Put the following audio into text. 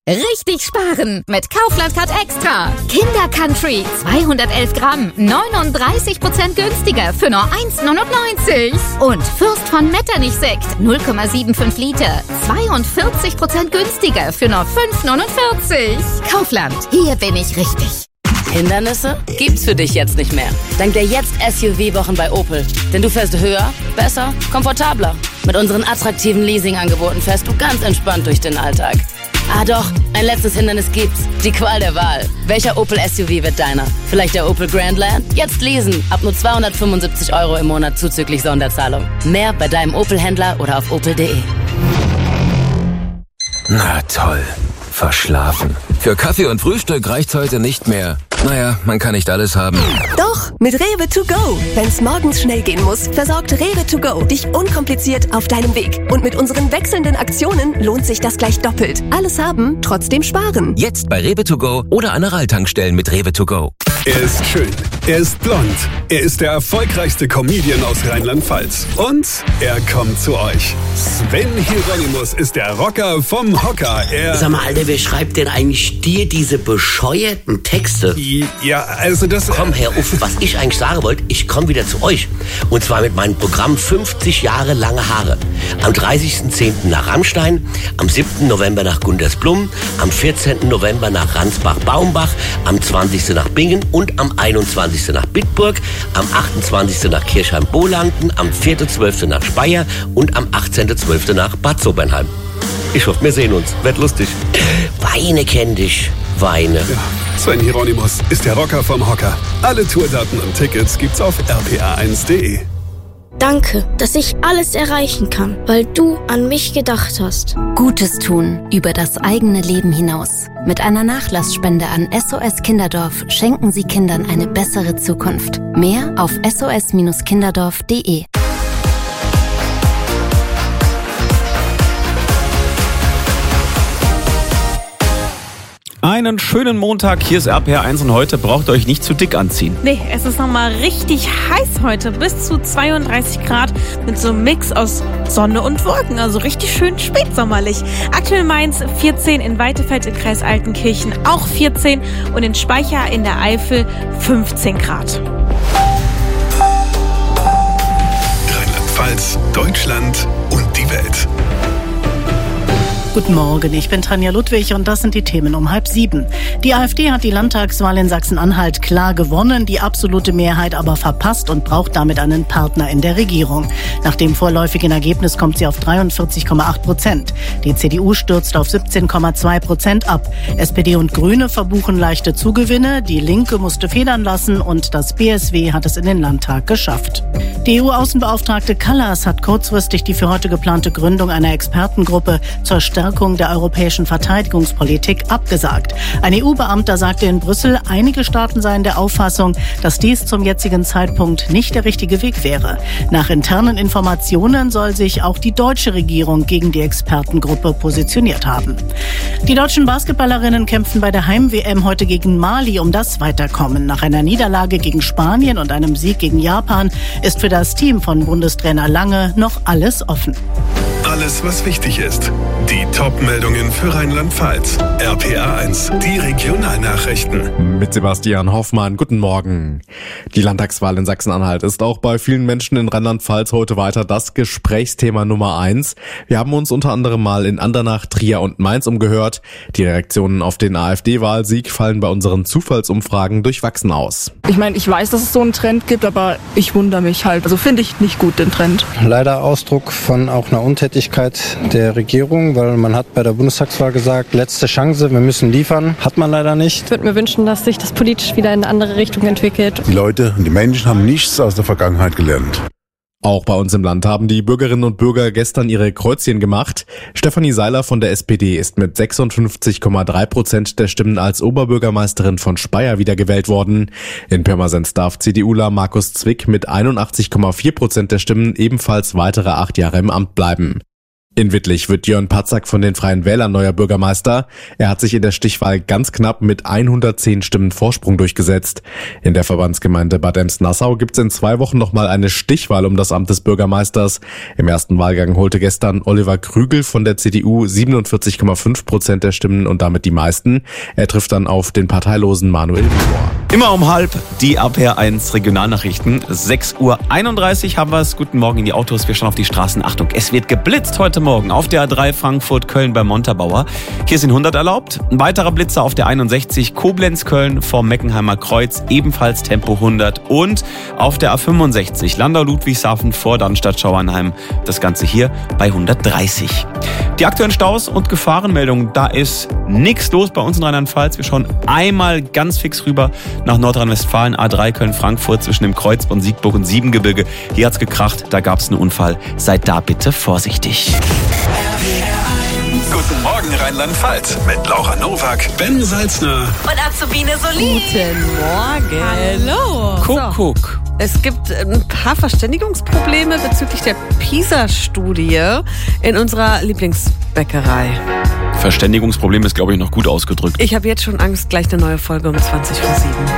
Richtig sparen mit Kaufland Card Extra. Kinder Country 211 Gramm, 39% günstiger für nur 1,99. Und Fürst von Metternich Sekt 0,75 Liter, 42% günstiger für nur 5,49. Kaufland, hier bin ich richtig. Hindernisse gibt's für dich jetzt nicht mehr. Dank der Jetzt-SUV-Wochen bei Opel. Denn du fährst höher, besser, komfortabler. Mit unseren attraktiven Leasing-Angeboten fährst du ganz entspannt durch den Alltag. Ah doch, ein letztes Hindernis gibt's. Die Qual der Wahl. Welcher Opel-SUV wird deiner? Vielleicht der Opel Grandland? Jetzt leasen. Ab nur 275 € im Monat zuzüglich Sonderzahlung. Mehr bei deinem Opel-Händler oder auf opel.de. Na toll. Verschlafen. Für Kaffee und Frühstück reicht's heute nicht mehr. Naja, man kann nicht alles haben. Doch, mit Rewe to go. Wenn's morgens schnell gehen muss, versorgt Rewe to go dich unkompliziert auf deinem Weg. Und mit unseren wechselnden Aktionen lohnt sich das gleich doppelt. Alles haben, trotzdem sparen. Jetzt bei Rewe to go oder an Aral-Tankstellen mit Rewe to go. Er ist schön, er ist blond, er ist der erfolgreichste Comedian aus Rheinland-Pfalz. Und er kommt zu euch. Sven Hieronymus ist der Rocker vom Hocker. Sag mal, Alter, wer schreibt denn eigentlich dir diese bescheuerten Texte? Ja, also das... Komm, Herr Uff, was ich eigentlich sagen wollte, ich komme wieder zu euch. Und zwar mit meinem Programm 50 Jahre lange Haare. Am 30.10. nach Rammstein, am 7. November nach Gundersblum, am 14. November nach Ransbach-Baumbach, am 20. nach Bingen und am 21. nach Bitburg, am 28. nach Kirchheim-Bolanden, am 4.12. nach Speyer und am 18.12. nach Bad Sobernheim. Ich hoffe, wir sehen uns. Wird lustig. Weine kenn dich. Weine. Ja, Sven Hieronymus ist der Rocker vom Hocker. Alle Tourdaten und Tickets gibt's auf rpa1.de. Danke, dass ich alles erreichen kann, weil du an mich gedacht hast. Gutes tun über das eigene Leben hinaus. Mit einer Nachlassspende an SOS Kinderdorf schenken Sie Kindern eine bessere Zukunft. Mehr auf sos-kinderdorf.de. Einen schönen Montag, hier ist RPR1 und heute braucht ihr euch nicht zu dick anziehen. Nee, es ist nochmal richtig heiß heute, bis zu 32 Grad mit so einem Mix aus Sonne und Wolken, also richtig schön spätsommerlich. Aktuell Mainz 14, in Weitefeld im Kreis Altenkirchen auch 14 und in Speicher in der Eifel 15 Grad. Rheinland-Pfalz, Deutschland und die Welt. Guten Morgen, ich bin Tanja Ludwig und das sind die Themen um 6:30. Die AfD hat die Landtagswahl in Sachsen-Anhalt klar gewonnen, die absolute Mehrheit aber verpasst und braucht damit einen Partner in der Regierung. Nach dem vorläufigen Ergebnis kommt sie auf 43,8%. Die CDU stürzt auf 17,2% ab. SPD und Grüne verbuchen leichte Zugewinne, die Linke musste federn lassen und das BSW hat es in den Landtag geschafft. Die EU-Außenbeauftragte Kallas hat kurzfristig die für heute geplante Gründung einer Expertengruppe zur Stärkung der europäischen Verteidigungspolitik abgesagt. Ein EU-Beamter sagte in Brüssel, einige Staaten seien der Auffassung, dass dies zum jetzigen Zeitpunkt nicht der richtige Weg wäre. Nach internen Informationen soll sich auch die deutsche Regierung gegen die Expertengruppe positioniert haben. Die deutschen Basketballerinnen kämpfen bei der Heim-WM heute gegen Mali um das Weiterkommen. Nach einer Niederlage gegen Spanien und einem Sieg gegen Japan ist für das Team von Bundestrainer Lange noch alles offen. Alles, was wichtig ist. Die Top-Meldungen für Rheinland-Pfalz. RPA1, die Regionalnachrichten. Mit Sebastian Hoffmann, guten Morgen. Die Landtagswahl in Sachsen-Anhalt ist auch bei vielen Menschen in Rheinland-Pfalz heute weiter das Gesprächsthema Nummer 1. Wir haben uns unter anderem mal in Andernach, Trier und Mainz umgehört. Die Reaktionen auf den AfD-Wahlsieg fallen bei unseren Zufallsumfragen durchwachsen aus. Ich meine, ich weiß, dass es so einen Trend gibt, aber ich wundere mich halt. Also finde ich nicht gut, den Trend. Leider Ausdruck von auch einer Untätigkeit der Regierung, weil man hat bei der Bundestagswahl gesagt, letzte Chance, wir müssen liefern. Hat man leider nicht. Ich würde mir wünschen, dass sich das politisch wieder in eine andere Richtung entwickelt. Die Leute und die Menschen haben nichts aus der Vergangenheit gelernt. Auch bei uns im Land haben die Bürgerinnen und Bürger gestern ihre Kreuzchen gemacht. Stefanie Seiler von der SPD ist mit 56,3% der Stimmen als Oberbürgermeisterin von Speyer wiedergewählt worden. In Pirmasens darf CDUler Markus Zwick mit 81,4% der Stimmen ebenfalls weitere 8 Jahre im Amt bleiben. In Wittlich wird Jörn Patzak von den Freien Wählern neuer Bürgermeister. Er hat sich in der Stichwahl ganz knapp mit 110 Stimmen Vorsprung durchgesetzt. In der Verbandsgemeinde Bad Ems-Nassau gibt es in 2 Wochen nochmal eine Stichwahl um das Amt des Bürgermeisters. Im ersten Wahlgang holte gestern Oliver Krügel von der CDU 47,5% der Stimmen und damit die meisten. Er trifft dann auf den parteilosen Manuel Wiebor. Immer um 12:30 die RPR1 Regionalnachrichten. 6:31 Uhr haben wir es. Guten Morgen in die Autos. Wir schauen auf die Straßen. Achtung, es wird geblitzt heute Morgen auf der A3 Frankfurt-Köln bei Montabaur. Hier sind 100 erlaubt. Ein weiterer Blitzer auf der 61 Koblenz-Köln vor Meckenheimer Kreuz. Ebenfalls Tempo 100. Und auf der A65 Landau-Ludwigshafen vor Darmstadt-Schauernheim. Das Ganze hier bei 130. Die aktuellen Staus und Gefahrenmeldungen. Da ist nichts los bei uns in Rheinland-Pfalz. Wir schauen einmal ganz fix rüber nach Nordrhein-Westfalen, A3 Köln-Frankfurt zwischen dem Kreuzborn Siegburg und Siebengebirge. Hier hat's gekracht, da gab's einen Unfall. Seid da bitte vorsichtig. Guten Morgen Rheinland-Pfalz mit Laura Nowak, Ben Salzner und Azubine Solin. Guten Morgen. Hallo. Kuckuck. Es gibt ein paar Verständigungsprobleme bezüglich der PISA-Studie in unserer Lieblingsbäckerei. Verständigungsproblem ist, glaube ich, noch gut ausgedrückt. Ich habe jetzt schon Angst, gleich eine neue Folge um 20:07.